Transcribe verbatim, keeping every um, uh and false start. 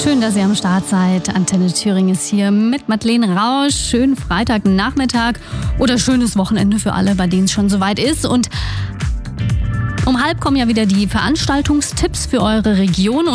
Schön, dass ihr am Start seid. Antenne Thüringen ist hier mit Madeleine Rausch. Schönen Freitagnachmittag oder schönes Wochenende für alle, bei denen es schon soweit ist. Und um halb kommen ja wieder die Veranstaltungstipps für eure Region.